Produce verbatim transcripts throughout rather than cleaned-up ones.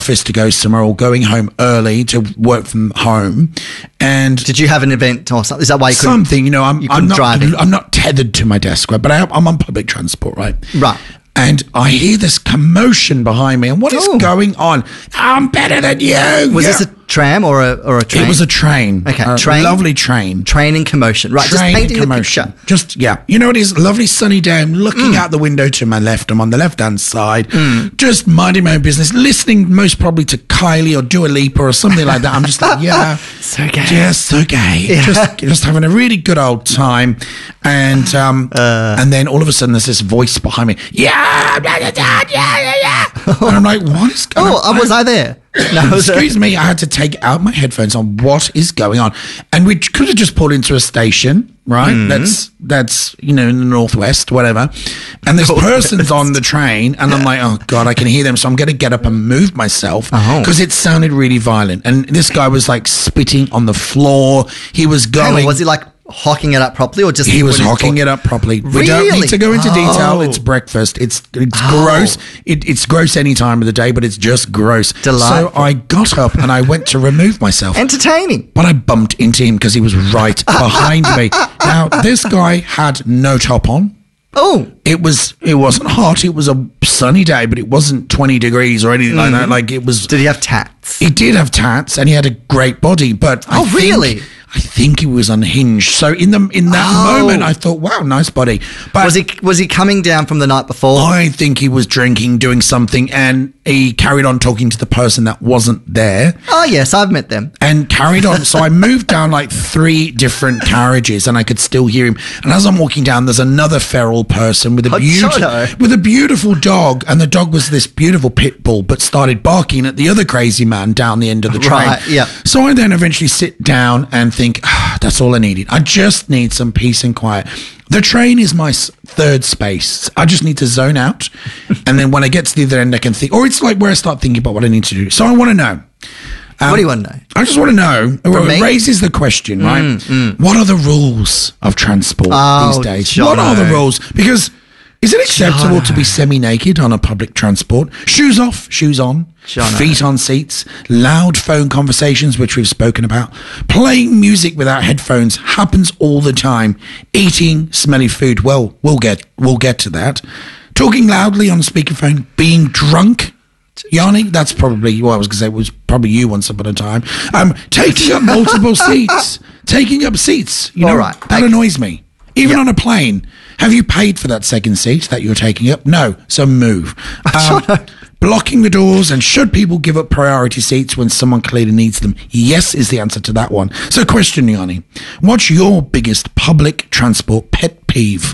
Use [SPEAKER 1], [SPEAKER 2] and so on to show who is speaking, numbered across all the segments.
[SPEAKER 1] office to go somewhere or going home early to work from home. And
[SPEAKER 2] did you have an event or something? Is that why you couldn't?
[SPEAKER 1] Something, you know, I'm,
[SPEAKER 2] you
[SPEAKER 1] I'm not,
[SPEAKER 2] driving?
[SPEAKER 1] I'm not tethered to my desk, right? But I, I'm on public transport, right?
[SPEAKER 2] Right.
[SPEAKER 1] And I hear this commotion behind me. And what is
[SPEAKER 2] Ooh.
[SPEAKER 1] going on? I'm better than you.
[SPEAKER 2] Was
[SPEAKER 1] yeah.
[SPEAKER 2] this a tram or a or a train?
[SPEAKER 1] It was a train.
[SPEAKER 2] Okay,
[SPEAKER 1] a
[SPEAKER 2] train.
[SPEAKER 1] lovely train.
[SPEAKER 2] Train in commotion. Right,
[SPEAKER 1] Train
[SPEAKER 2] just painting
[SPEAKER 1] in commotion.
[SPEAKER 2] the picture.
[SPEAKER 1] Just, yeah. You know, it is a lovely sunny day. I'm looking mm. out the window to my left. I'm on the left-hand side. Mm. Just minding my own business, listening most probably to Kylie or Dua Lipa or something like that. I'm just like, yeah.
[SPEAKER 2] So gay.
[SPEAKER 1] Yeah, so gay. Yeah. Just, just having a really good old time. And um, uh. and then all of a sudden there's this voice behind me. Yeah, yeah, yeah, yeah, yeah. And I'm like, what is going
[SPEAKER 2] oh,
[SPEAKER 1] on?
[SPEAKER 2] Oh, was I there?
[SPEAKER 1] No, excuse me, I had to take out my headphones on. What is going on? And we could have just pulled into a station, right? Mm. That's, that's you know, in the northwest, whatever. And this person's on the train, and I'm like, oh, God, I can hear them. So I'm going to get up and move myself because oh. it sounded really violent. And this guy was like spitting on the floor. He was going.
[SPEAKER 2] On, was he like hocking it up properly or just
[SPEAKER 1] he was hocking it up properly?
[SPEAKER 2] Really?
[SPEAKER 1] We don't need to go into
[SPEAKER 2] oh.
[SPEAKER 1] detail. It's breakfast. It's it's
[SPEAKER 2] oh.
[SPEAKER 1] gross. It, it's gross any time of the day, but it's just gross.
[SPEAKER 2] Delightful.
[SPEAKER 1] So I got up and I went to remove myself.
[SPEAKER 2] Entertaining.
[SPEAKER 1] But I bumped into him because he was right behind me. Now, this guy had no top on.
[SPEAKER 2] Oh,
[SPEAKER 1] it was. It wasn't hot. It was a sunny day, but it wasn't twenty degrees or anything mm. like that. Like it was.
[SPEAKER 2] Did he have tats?
[SPEAKER 1] He did have tats, and he had a great body. But
[SPEAKER 2] oh,
[SPEAKER 1] I think,
[SPEAKER 2] really?
[SPEAKER 1] I think he was unhinged. So in the in that
[SPEAKER 2] oh.
[SPEAKER 1] moment, I thought, "Wow, nice body." But
[SPEAKER 2] was he was he coming down from the night before?
[SPEAKER 1] I think he was drinking, doing something, and he carried on talking to the person that wasn't there.
[SPEAKER 2] Oh yes, I've met them.
[SPEAKER 1] And carried on. So I moved down like three different carriages, and I could still hear him. And as I'm walking down, there's another feral person with a beautiful with a beautiful dog, and the dog was this beautiful pit bull, but started barking at the other crazy man down the end of the train.
[SPEAKER 2] Right, yeah.
[SPEAKER 1] So I then eventually sit down and think, ah, that's all I needed. I just need some peace and quiet. The train is my third space. I just need to zone out. And then when I get to the other end, I can think, or it's like where I start thinking about what I need to do. So I want to know. Um,
[SPEAKER 2] what do you want to know?
[SPEAKER 1] I just want to know. Well,
[SPEAKER 2] me?
[SPEAKER 1] it raises the question, right?
[SPEAKER 2] Mm, mm.
[SPEAKER 1] What are the rules of transport
[SPEAKER 2] oh,
[SPEAKER 1] these days?
[SPEAKER 2] Jono.
[SPEAKER 1] What are the rules? Because is it acceptable Jono. to be semi-naked on a public transport? Shoes off, shoes on, Jono. feet on seats, loud phone conversations, which we've spoken about, playing music without headphones happens all the time. Eating smelly food, well, we'll get we'll get to that. Talking loudly on speakerphone, being drunk. Yanni, that's probably what I was going to say. It was probably you once upon a time. Um, taking up multiple seats, taking up seats. You know,
[SPEAKER 2] all right.
[SPEAKER 1] that
[SPEAKER 2] okay.
[SPEAKER 1] annoys me. Even
[SPEAKER 2] yep.
[SPEAKER 1] on a plane, have you paid for that second seat that you're taking up? No, so move. Um, blocking the doors, and should people give up priority seats when someone clearly needs them? Yes is the answer to that one. So question, Yanni, what's your biggest public transport pet peeve?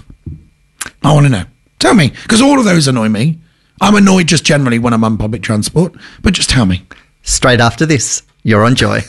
[SPEAKER 1] I want to know. Tell me, because all of those annoy me. I'm annoyed just generally when I'm on public transport, but just tell me.
[SPEAKER 2] Straight after this, you're on Joy.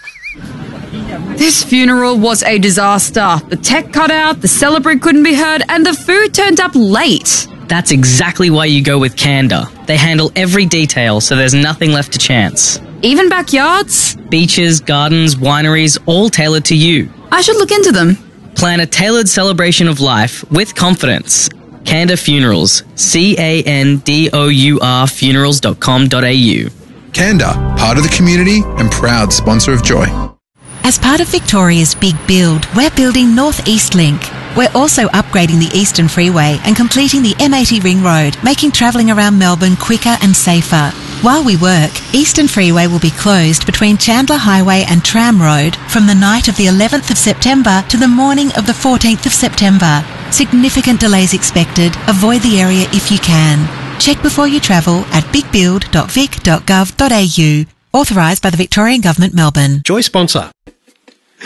[SPEAKER 3] This funeral was a disaster. The tech cut out, the celebrant couldn't be heard, and the food turned up late.
[SPEAKER 4] That's exactly why you go with Canada. They handle every detail, so there's nothing left to chance.
[SPEAKER 3] Even backyards?
[SPEAKER 4] Beaches, gardens, wineries, all tailored to you.
[SPEAKER 3] I should look into them.
[SPEAKER 4] Plan a tailored celebration of life with confidence. Candor Funerals. C A N D O U R funerals dot com dot a u.
[SPEAKER 5] Candor, part of the community and proud sponsor of Joy.
[SPEAKER 6] As part of Victoria's Big Build, we're building North East Link. We're also upgrading the Eastern Freeway and completing the M eighty Ring Road, making travelling around Melbourne quicker and safer. While we work, Eastern Freeway will be closed between Chandler Highway and Tram Road from the night of the eleventh of September to the morning of the fourteenth of September. Significant delays expected. Avoid the area if you can. Check before you travel at big build dot vic dot gov dot a u. Authorised by the Victorian Government, Melbourne.
[SPEAKER 7] Joy sponsor.